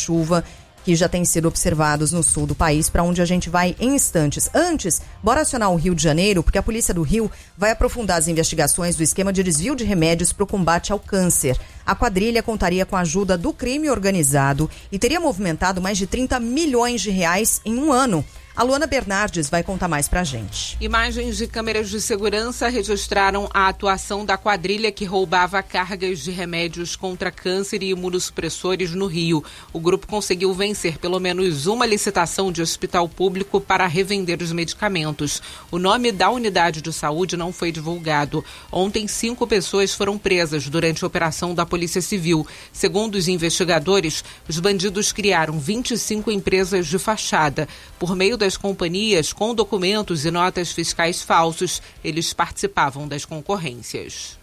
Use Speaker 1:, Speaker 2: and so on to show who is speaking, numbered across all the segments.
Speaker 1: chuva que já têm sido observados no sul do país, para onde a gente vai em instantes. Antes, bora acionar o Rio de Janeiro, porque a Polícia do Rio vai aprofundar as investigações do esquema de desvio de remédios para o combate ao câncer. A quadrilha contaria com a ajuda do crime organizado e teria movimentado mais de 30 milhões de reais em um ano. A Luana Bernardes vai contar mais pra gente.
Speaker 2: Imagens de câmeras de segurança registraram a atuação da quadrilha que roubava cargas de remédios contra câncer e imunossupressores no Rio. O grupo conseguiu vencer pelo menos uma licitação de hospital público para revender os medicamentos. O nome da unidade de saúde não foi divulgado. Ontem, 5 pessoas foram presas durante a operação da Polícia Civil. Segundo os investigadores, os bandidos criaram 25 empresas de fachada. Por meio das companhias com documentos e notas fiscais falsos, eles participavam das concorrências.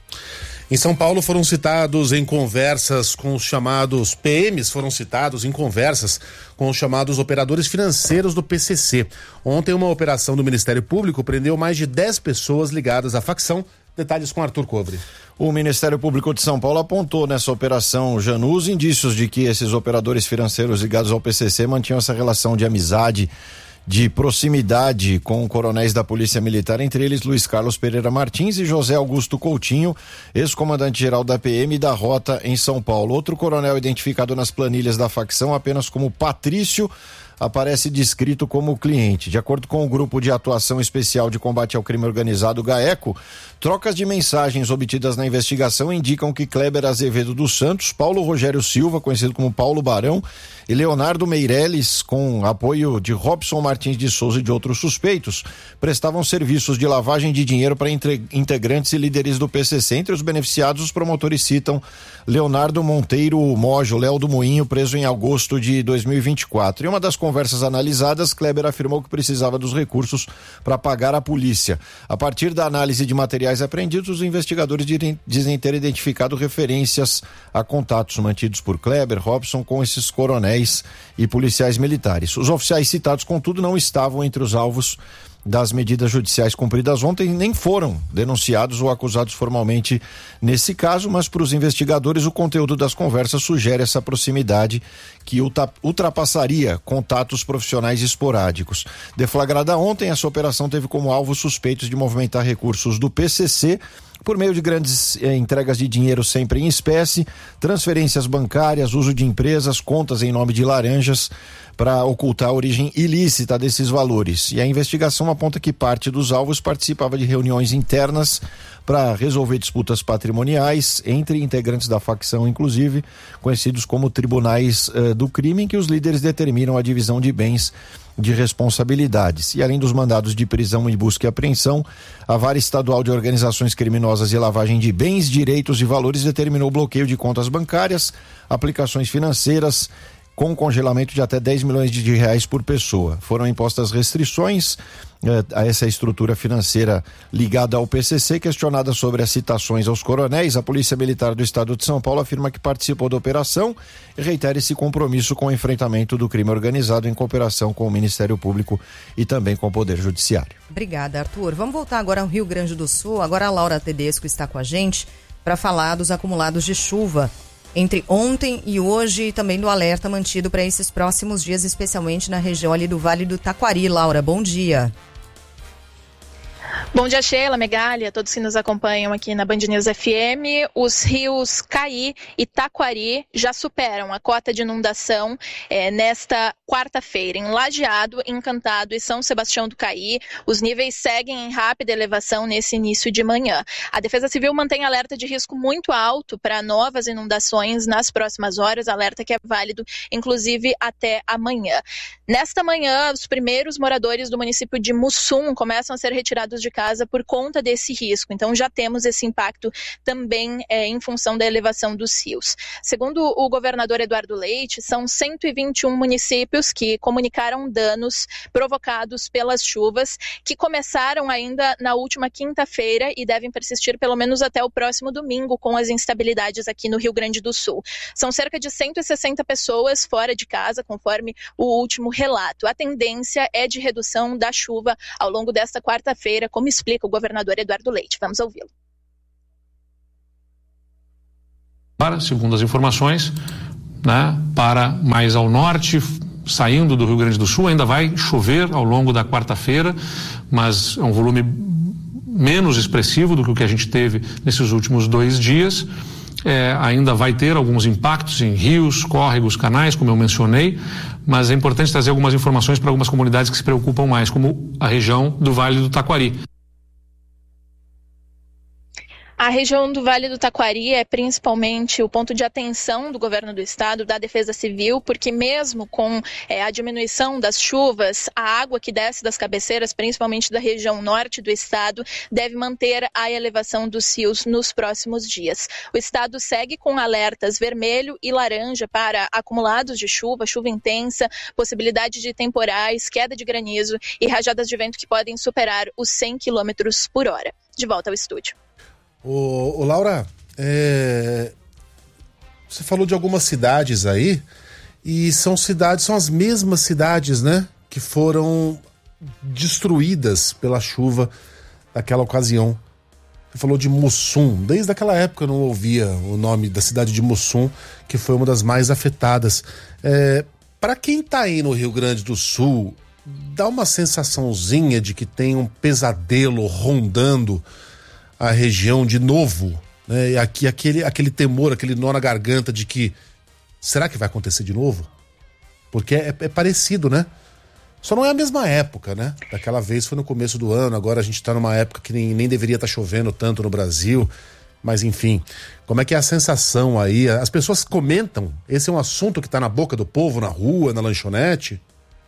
Speaker 3: Em São Paulo foram citados em conversas com os chamados PMs, foram citados em conversas com os chamados operadores financeiros do PCC. Ontem uma operação do Ministério Público prendeu mais de 10 pessoas ligadas à facção. Detalhes com Arthur Cobre.
Speaker 4: O Ministério Público de São Paulo apontou nessa operação Janus indícios de que esses operadores financeiros ligados ao PCC mantinham essa relação de amizade, de proximidade com coronéis da Polícia Militar, entre eles Luiz Carlos Pereira Martins e José Augusto Coutinho, ex-comandante-geral da PM e da Rota em São Paulo. Outro coronel identificado nas planilhas da facção apenas como Patrício aparece descrito como cliente. De acordo com o Grupo de Atuação Especial de Combate ao Crime Organizado, GAECO, trocas de mensagens obtidas na investigação indicam que Kleber Azevedo dos Santos, Paulo Rogério Silva, conhecido como Paulo Barão, e Leonardo Meirelles, com apoio de Robson Martins de Souza e de outros suspeitos, prestavam serviços de lavagem de dinheiro para integrantes e líderes do PCC. Entre os beneficiados, os promotores citam Leonardo Monteiro Mojo, Léo do Moinho, preso em agosto de 2024. Em uma das conversas analisadas, Kleber afirmou que precisava dos recursos para pagar a polícia. A partir da análise de materiais apreendidos, os investigadores dizem ter identificado referências a contatos mantidos por Kleber, Robson com esses coronéis e policiais militares. Os oficiais citados, contudo, não estavam entre os alvos das medidas judiciais cumpridas ontem, nem foram denunciados ou acusados formalmente nesse caso, mas para os investigadores o conteúdo das conversas sugere essa proximidade que ultrapassaria contatos profissionais esporádicos. Deflagrada ontem, essa operação teve como alvo suspeitos de movimentar recursos do PCC por meio de grandes entregas de dinheiro sempre em espécie, transferências bancárias, uso de empresas, contas em nome de laranjas para ocultar a origem ilícita desses valores. E a investigação aponta que parte dos alvos participava de reuniões internas para resolver disputas patrimoniais entre integrantes da facção, inclusive conhecidos como tribunais do crime, em que os líderes determinam a divisão de bens de responsabilidades. E além dos mandados de prisão e busca e apreensão, a Vara Estadual de Organizações Criminosas e Lavagem de Bens, Direitos e Valores determinou o bloqueio de contas bancárias, aplicações financeiras, com congelamento de até 10 milhões de reais por pessoa. Foram impostas restrições a essa estrutura financeira ligada ao PCC. Questionada sobre as citações aos coronéis, a Polícia Militar do Estado de São Paulo afirma que participou da operação e reitera esse compromisso com o enfrentamento do crime organizado em cooperação com o Ministério Público e também com o Poder Judiciário.
Speaker 1: Obrigada, Arthur. Vamos voltar agora ao Rio Grande do Sul. Agora a Laura Tedesco está com a gente para falar dos acumulados de chuva entre ontem e hoje e também do alerta mantido para esses próximos dias, especialmente na região ali do Vale do Taquari. Laura, bom dia.
Speaker 5: Bom dia, Sheila, Megália, todos que nos acompanham aqui na Band News FM. Os rios Caí e Taquari já superam a cota de inundação nesta quarta-feira. Em Lajeado, Encantado e São Sebastião do Caí, os níveis seguem em rápida elevação nesse início de manhã. A Defesa Civil mantém alerta de risco muito alto para novas inundações nas próximas horas, alerta que é válido, inclusive, até amanhã. Nesta manhã, os primeiros moradores do município de Mussum começam a ser retirados de casa por conta desse risco. Então já temos esse impacto também em função da elevação dos rios. Segundo o governador Eduardo Leite, são 121 municípios que comunicaram danos provocados pelas chuvas, que começaram ainda na última quinta-feira e devem persistir pelo menos até o próximo domingo com as instabilidades aqui no Rio Grande do Sul. São cerca de 160 pessoas fora de casa, conforme o último relato. A tendência é de redução da chuva ao longo desta quarta-feira, como explica o governador Eduardo Leite. Vamos ouvi-lo.
Speaker 6: Segundo as informações, né, para mais ao norte, saindo do Rio Grande do Sul. Ainda vai chover ao longo da quarta-feira, mas é um volume menos expressivo do que o que a gente teve nesses últimos 2 dias. Ainda vai ter alguns impactos em rios, córregos, canais, como eu mencionei, mas é importante trazer algumas informações para algumas comunidades que se preocupam mais, como a região do Vale do Taquari.
Speaker 5: A região do Vale do Taquari é principalmente o ponto de atenção do governo do estado, da Defesa Civil, porque mesmo com a diminuição das chuvas, a água que desce das cabeceiras, principalmente da região norte do estado, deve manter a elevação dos rios nos próximos dias. O estado segue com alertas vermelho e laranja para acumulados de chuva, chuva intensa, possibilidade de temporais, queda de granizo e rajadas de vento que podem superar os 100 km por hora. De volta ao estúdio.
Speaker 3: Ô Laura, você falou de algumas cidades aí, e são as mesmas cidades, né, que foram destruídas pela chuva daquela ocasião. Você falou de Mussum, desde aquela época eu não ouvia o nome da cidade de Mussum, que foi uma das mais afetadas. Para quem tá aí no Rio Grande do Sul, dá uma sensaçãozinha de que tem um pesadelo rondando a região de novo, né? E aqui aquele temor, aquele nó na garganta de que será que vai acontecer de novo? Porque é parecido, né? Só não é a mesma época, né? Daquela vez foi no começo do ano, agora a gente tá numa época que nem deveria estar chovendo tanto no Brasil, mas enfim, como é que é a sensação aí? As pessoas comentam? Esse é um assunto que tá na boca do povo, na rua, na lanchonete?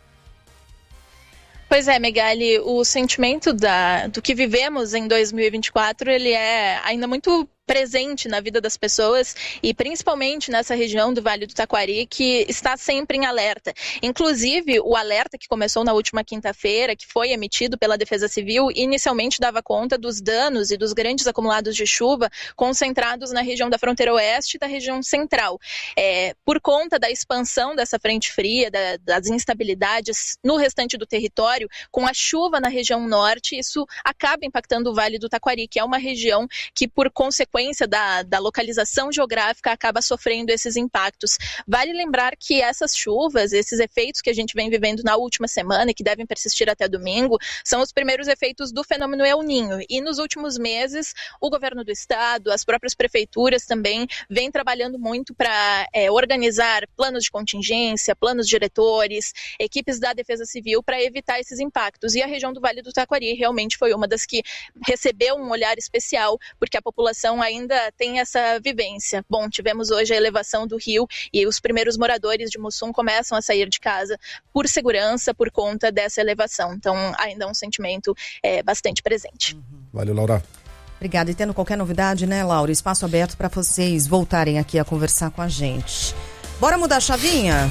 Speaker 5: Pois é, Megali, o sentimento do que vivemos em 2024, ele é ainda muito presente na vida das pessoas e principalmente nessa região do Vale do Taquari, que está sempre em alerta. Inclusive, o alerta que começou na última quinta-feira, que foi emitido pela Defesa Civil, inicialmente dava conta dos danos e dos grandes acumulados de chuva concentrados na região da fronteira oeste e da região central. Por conta da expansão dessa frente fria, das instabilidades no restante do território, com a chuva na região norte, isso acaba impactando o Vale do Taquari, que é uma região que, por consequência da localização geográfica, acaba sofrendo esses impactos. Vale lembrar que essas chuvas, esses efeitos que a gente vem vivendo na última semana e que devem persistir até domingo, são os primeiros efeitos do fenômeno El Niño. E nos últimos meses, o governo do estado, as próprias prefeituras também, vêm trabalhando muito para organizar planos de contingência, planos diretores, equipes da Defesa Civil para evitar esses impactos. E a região do Vale do Taquari realmente foi uma das que recebeu um olhar especial, porque a população ainda tem essa vivência. Bom, tivemos hoje a elevação do rio e os primeiros moradores de Mussum começam a sair de casa por segurança, por conta dessa elevação. Então, ainda é um sentimento bastante presente.
Speaker 3: Valeu, Laura.
Speaker 1: Obrigada. E tendo qualquer novidade, né, Laura? Espaço aberto para vocês voltarem aqui a conversar com a gente. Bora mudar a chavinha?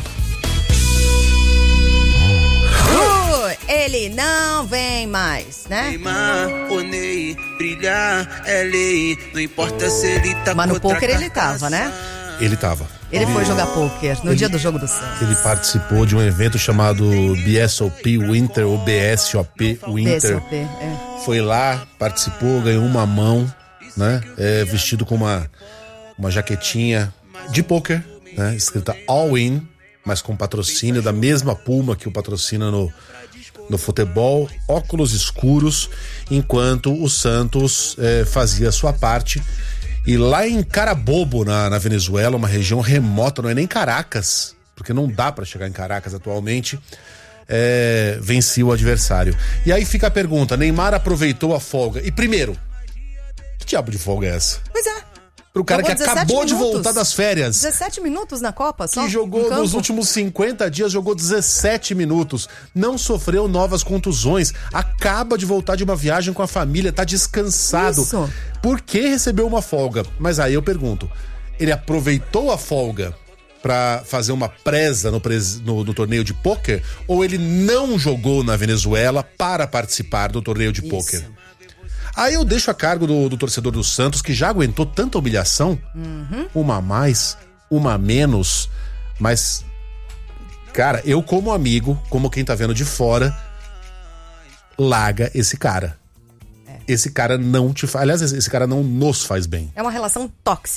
Speaker 1: Ele não vem mais, né?
Speaker 7: Neymar, Onei, brilhar, é lei, não importa se ele tá.
Speaker 1: Mas no pôquer ele tava, né?
Speaker 3: Ele tava.
Speaker 1: Ele foi jogar pôquer no dia do jogo do Santos.
Speaker 3: Ele participou de um evento chamado BSOP Winter, ou BSOP Winter.
Speaker 1: BSOP,
Speaker 3: Foi lá, participou, ganhou uma mão, né? Vestido com uma jaquetinha de pôquer, né? Escrita All In, mas com patrocínio da mesma Puma que o patrocina no futebol, óculos escuros, enquanto o Santos fazia a sua parte. E lá em Carabobo, na Venezuela, uma região remota, não é nem Caracas, porque não dá para chegar em Caracas atualmente, vencia o adversário. E aí fica a pergunta, Neymar aproveitou a folga. E primeiro, que diabo de folga é essa?
Speaker 1: Pois é.
Speaker 3: Pro cara que acabou de voltar das férias.
Speaker 1: 17 minutos na Copa só?
Speaker 3: Que jogou nos últimos 50 dias, jogou 17 minutos. Não sofreu novas contusões. Acaba de voltar de uma viagem com a família, tá descansado.
Speaker 1: Isso.
Speaker 3: Por que recebeu uma folga? Mas aí eu pergunto, ele aproveitou a folga pra fazer uma presa no torneio de pôquer? Ou ele não jogou na Venezuela para participar do torneio de pôquer? Aí eu deixo a cargo do torcedor do Santos, que já aguentou tanta humilhação, uma a mais, uma a menos, mas, cara, eu como amigo, como quem tá vendo de fora, larga esse cara. Esse cara não te faz, aliás, esse cara não nos faz bem.
Speaker 1: É uma relação tóxica.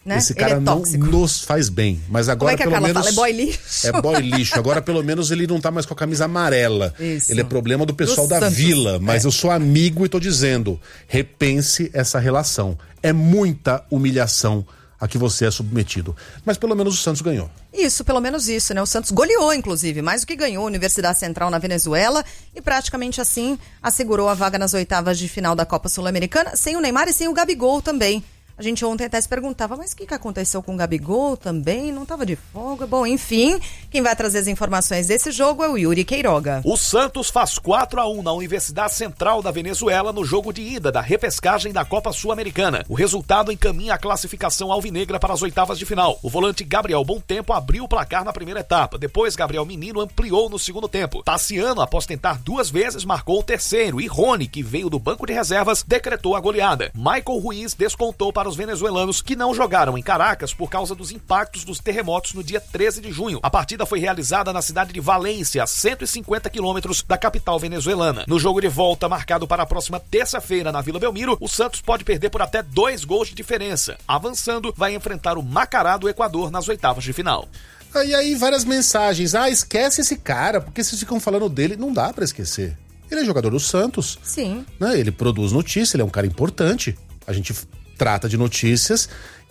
Speaker 1: né?
Speaker 3: Esse cara não nos faz bem. Mas agora,
Speaker 1: como é que a
Speaker 3: pelo
Speaker 1: Carla
Speaker 3: menos.
Speaker 1: fala? É boy lixo?
Speaker 3: É boy lixo. Agora, pelo menos, ele não tá mais com a camisa amarela.
Speaker 1: Isso.
Speaker 3: Ele é problema do pessoal da
Speaker 1: Santos.
Speaker 3: Vila. Mas eu sou amigo e tô dizendo: repense essa relação. É muita humilhação a que você é submetido. Mas pelo menos o Santos ganhou.
Speaker 1: Isso, pelo menos isso, né? O Santos goleou, inclusive, mais do que ganhou a Universidade Central na Venezuela e praticamente assim assegurou a vaga nas oitavas de final da Copa Sul-Americana, sem o Neymar e sem o Gabigol também. A gente ontem até se perguntava, mas o que aconteceu com o Gabigol também? Não estava de folga? Bom, enfim, quem vai trazer as informações desse jogo é o Yuri Queiroga.
Speaker 8: O Santos faz 4-1 na Universidade Central da Venezuela no jogo de ida da repescagem da Copa Sul-Americana. O resultado encaminha a classificação alvinegra para as oitavas de final. O volante Gabriel Bontempo abriu o placar na primeira etapa. Depois, Gabriel Menino ampliou no segundo tempo. Tassiano, após tentar 2 vezes, marcou o terceiro. E Rony, que veio do banco de reservas, decretou a goleada. Michael Ruiz descontou para os venezuelanos que não jogaram em Caracas por causa dos impactos dos terremotos no dia 13 de junho. A partida foi realizada na cidade de Valência, a 150 quilômetros da capital venezuelana. No jogo de volta, marcado para a próxima terça-feira na Vila Belmiro, o Santos pode perder por até 2 gols de diferença. Avançando, vai enfrentar o Macará do Equador nas oitavas de final.
Speaker 3: E aí várias mensagens. Esquece esse cara, porque vocês ficam falando dele. Não dá pra esquecer. Ele é jogador do Santos.
Speaker 1: Sim.
Speaker 3: Né? Ele produz notícia, ele é um cara importante. A gente trata de notícias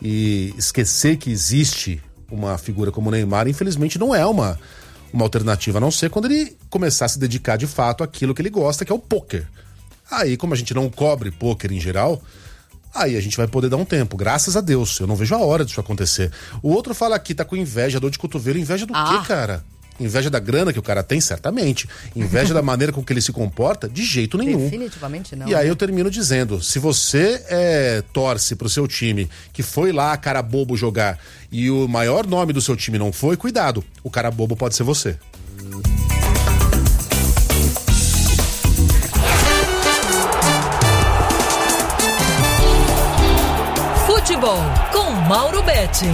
Speaker 3: e esquecer que existe uma figura como o Neymar, infelizmente, não é uma alternativa, a não ser quando ele começar a se dedicar de fato àquilo que ele gosta, que é o pôquer. Aí, como a gente não cobre pôquer em geral, aí a gente vai poder dar um tempo, graças a Deus. Eu não vejo a hora disso acontecer. O outro fala aqui, tá com inveja, dor de cotovelo. Inveja do quê, cara? Inveja da grana que o cara tem, certamente. Inveja da maneira com que ele se comporta, de jeito nenhum.
Speaker 1: Definitivamente não.
Speaker 3: E aí eu termino dizendo, se você torce pro seu time, que foi lá cara bobo jogar, e o maior nome do seu time não foi, cuidado, o cara bobo pode ser você.
Speaker 9: Futebol com Mauro Betti.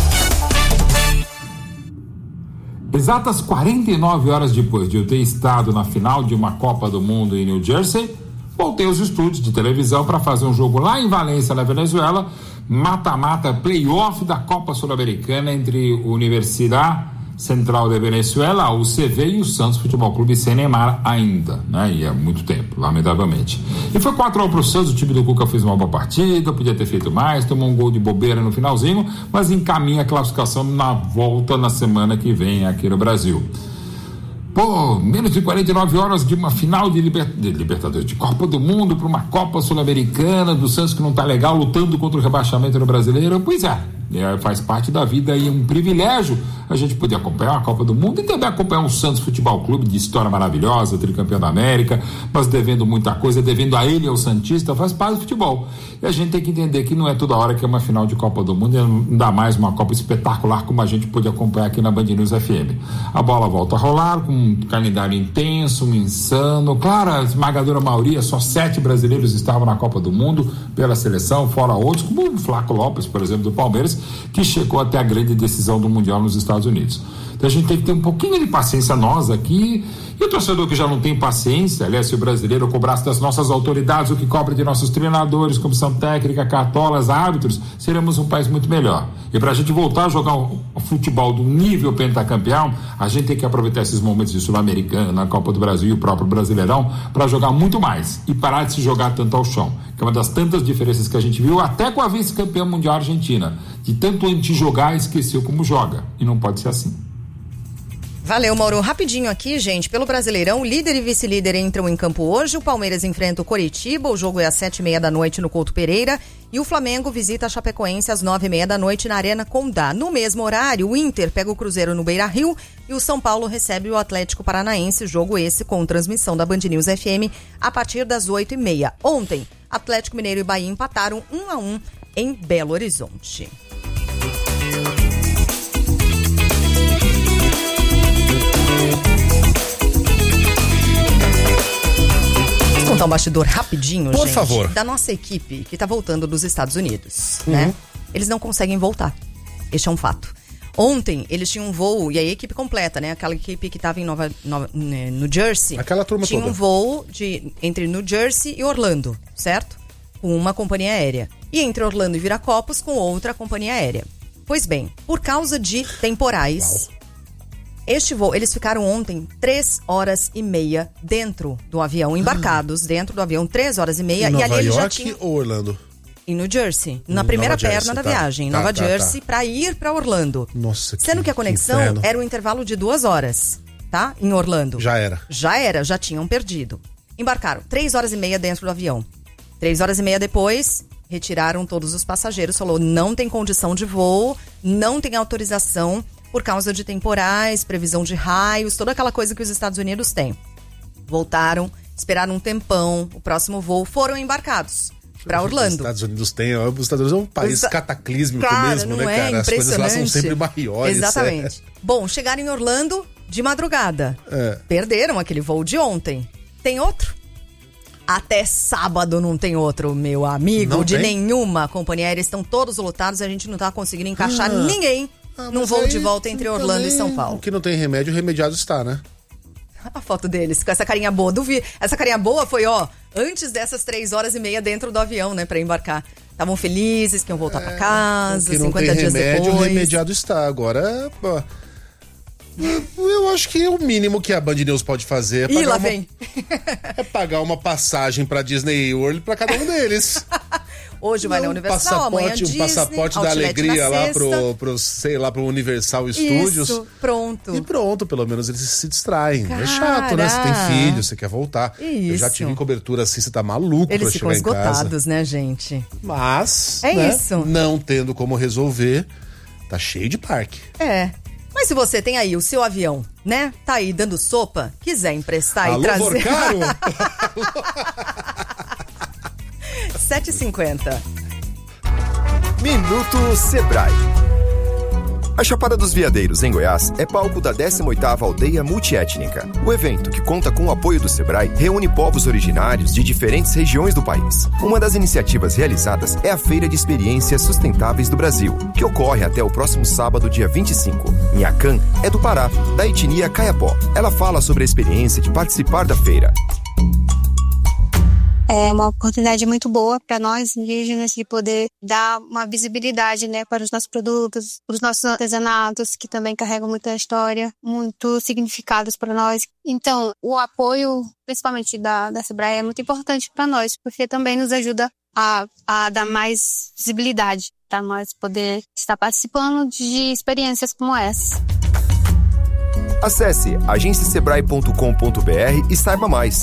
Speaker 10: Exatas 49 horas depois de eu ter estado na final de uma Copa do Mundo em New Jersey, voltei aos estúdios de televisão para fazer um jogo lá em Valência, na Venezuela, mata-mata playoff da Copa Sul-Americana entre Universidade Central da Venezuela, a UCV, e o Santos Futebol Clube sem Neymar ainda, né? E há muito tempo, lamentavelmente. E foi 4-1 pro Santos, o time do Cuca fez uma boa partida, podia ter feito mais, tomou um gol de bobeira no finalzinho, mas encaminha a classificação na volta na semana que vem aqui no Brasil. Menos de 49 horas de uma final de Libertadores, de Copa do Mundo para uma Copa Sul-Americana, do Santos que não tá legal, lutando contra o rebaixamento no Brasileiro. Pois é, faz parte da vida e é um privilégio a gente poder acompanhar a Copa do Mundo e também acompanhar o Santos Futebol Clube, de história maravilhosa, tricampeão da América, mas devendo muita coisa, devendo a ele, ao Santista, faz parte do futebol. E a gente tem que entender que não é toda hora que é uma final de Copa do Mundo, e ainda mais uma Copa espetacular como a gente pôde acompanhar aqui na Band News FM. A bola volta a rolar com um calendário intenso, insano. Claro, a esmagadora maioria, só 7 brasileiros estavam na Copa do Mundo pela seleção, fora outros, como o Flaco Lopes, por exemplo, do Palmeiras, que chegou até a grande decisão do Mundial nos Estados Unidos. Então a gente tem que ter um pouquinho de paciência nós aqui, e o torcedor que já não tem paciência, aliás, se o brasileiro cobrasse das nossas autoridades o que cobra de nossos treinadores, comissão técnica, cartolas, árbitros, seremos um país muito melhor. E para a gente voltar a jogar o futebol do nível pentacampeão, a gente tem que aproveitar esses momentos de Sul-Americana, na Copa do Brasil e o próprio Brasileirão, para jogar muito mais e parar de se jogar tanto ao chão, que é uma das tantas diferenças que a gente viu até com a vice-campeã mundial Argentina, de tanto anti-jogar, esqueceu como joga, e não pode ser assim.
Speaker 1: Valeu, Mauro. Rapidinho aqui, gente, pelo Brasileirão, líder e vice-líder entram em campo hoje. O Palmeiras enfrenta o Coritiba, o jogo é às 7h30 da noite no Couto Pereira. E o Flamengo visita a Chapecoense às 9h30 da noite na Arena Condá. No mesmo horário, o Inter pega o Cruzeiro no Beira-Rio e o São Paulo recebe o Atlético Paranaense. Jogo esse com transmissão da Band News FM a partir das 8h30. Ontem, Atlético Mineiro e Bahia empataram 1-1 em Belo Horizonte. Vou contar um bastidor rapidinho,
Speaker 3: Por
Speaker 1: gente,
Speaker 3: favor.
Speaker 1: da nossa equipe que tá voltando dos Estados Unidos, né? Eles não conseguem voltar. Este é um fato. Ontem, eles tinham um voo, e aí a equipe completa, né? Aquela equipe que tava em New Jersey.
Speaker 3: Aquela turma
Speaker 1: tinha
Speaker 3: toda.
Speaker 1: um voo entre New Jersey e Orlando, certo? com uma companhia aérea. E entre Orlando e Viracopos com outra companhia aérea. Pois bem, por causa de temporais, este voo, eles ficaram ontem 3 horas e meia dentro do avião, embarcados dentro do avião, 3 horas e meia.
Speaker 3: Nova
Speaker 1: e ali eles já
Speaker 3: York
Speaker 1: tinham...
Speaker 3: ou Orlando?
Speaker 1: Em New Jersey, na primeira perna da viagem, em Nova Jersey, pra ir pra Orlando.
Speaker 3: Nossa,
Speaker 1: sendo que a conexão era um intervalo de 2 horas, tá? Em Orlando. Já tinham perdido. Embarcaram 3 horas e meia dentro do avião. 3 horas e meia depois, retiraram todos os passageiros, falou, não tem condição de voo, não tem autorização por causa de temporais, previsão de raios, toda aquela coisa que os Estados Unidos têm. Voltaram, esperaram um tempão, o próximo voo, foram embarcados para Orlando.
Speaker 3: Os Estados Unidos os Estados Unidos é um país cataclísmico mesmo, né, cara?
Speaker 1: É
Speaker 3: as coisas lá são sempre maiores.
Speaker 1: Exatamente. Bom, chegaram em Orlando de madrugada. Perderam aquele voo de ontem. Tem outro? Até sábado não tem outro, meu amigo. Não de tem? Nenhuma companhia aérea. Estão todos lotados e a gente não tá conseguindo encaixar ninguém num voo de volta entre Orlando e São Paulo.
Speaker 3: O que não tem remédio, o remediado está, né?
Speaker 1: A foto deles, com essa carinha boa. Essa carinha boa foi, antes dessas 3 horas e meia dentro do avião, né, pra embarcar. Estavam felizes que iam voltar pra casa, 50 dias depois.
Speaker 3: O remediado está. Agora, eu acho que o mínimo que a Band News pode fazer é pagar uma passagem pra Disney World pra cada um deles.
Speaker 1: Hoje vai na Universal, amanhã Disney,
Speaker 3: passaporte da alegria lá pro Universal Studios.
Speaker 1: Isso, pronto.
Speaker 3: E pronto, pelo menos eles se distraem. É chato, né? Você tem filho, você quer voltar.
Speaker 1: Isso.
Speaker 3: Eu já tive em cobertura assim, você tá maluco
Speaker 1: eles
Speaker 3: pra chegar em casa.
Speaker 1: Eles ficam esgotados, né, gente?
Speaker 3: Mas,
Speaker 1: isso.
Speaker 3: Não tendo como resolver, tá cheio de parque.
Speaker 1: Mas se você tem aí o seu avião, né? Tá aí dando sopa, quiser emprestar e trazer...
Speaker 3: Vorcaro?
Speaker 1: 7h50.
Speaker 11: Minuto Sebrae. A Chapada dos Veadeiros, em Goiás, é palco da 18ª Aldeia Multiétnica. O evento, que conta com o apoio do Sebrae, reúne povos originários de diferentes regiões do país. Uma das iniciativas realizadas é a Feira de Experiências Sustentáveis do Brasil, que ocorre até o próximo sábado, dia 25. Nhacan é do Pará, da etnia Caiapó. Ela fala sobre a experiência de participar da feira.
Speaker 12: É uma oportunidade muito boa para nós indígenas de poder dar uma visibilidade, né, para os nossos produtos, os nossos artesanatos, que também carregam muita história, muito significados para nós. Então, o apoio, principalmente da Sebrae, é muito importante para nós, porque também nos ajuda a dar mais visibilidade para nós poder estar participando de experiências como essa.
Speaker 11: Acesse agenciasebrae.com.br e saiba mais.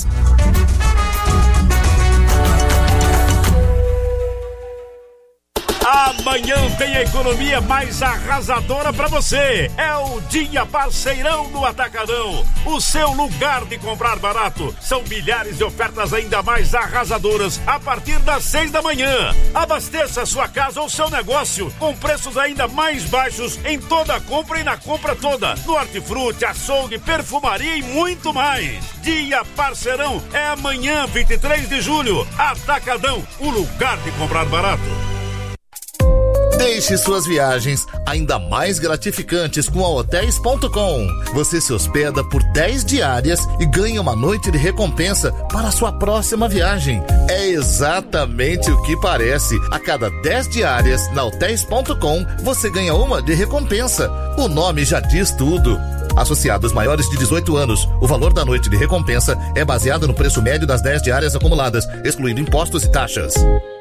Speaker 8: Amanhã tem a economia mais arrasadora pra você. É o Dia Parceirão do Atacadão. O seu lugar de comprar barato. São milhares de ofertas ainda mais arrasadoras a partir das 6 da manhã. Abasteça sua casa ou seu negócio com preços ainda mais baixos em toda a compra e na compra toda. No hortifruti, açougue, perfumaria e muito mais. Dia Parceirão é amanhã, 23 de julho. Atacadão, o lugar de comprar barato.
Speaker 13: Deixe suas viagens ainda mais gratificantes com a Hotels.com. Você se hospeda por 10 diárias e ganha uma noite de recompensa para a sua próxima viagem. É exatamente o que parece. A cada 10 diárias na Hotels.com, você ganha uma de recompensa. O nome já diz tudo. Associados maiores de 18 anos, o valor da noite de recompensa é baseado no preço médio das 10 diárias acumuladas, excluindo impostos e taxas.